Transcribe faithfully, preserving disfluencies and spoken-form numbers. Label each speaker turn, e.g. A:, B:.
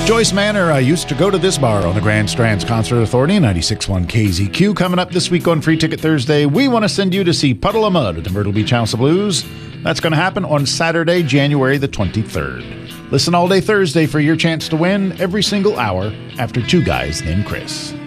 A: Joyce Manor, I used to go to this bar on the Grand Strands Concert Authority, ninety-six point one K Z Q. Coming up this week on Free Ticket Thursday, we want to send you to see Puddle of Mudd at the Myrtle Beach House of Blues. That's going to happen on Saturday, January the twenty-third. Listen all day Thursday for your chance to win every single hour after Two Guys Named Chris.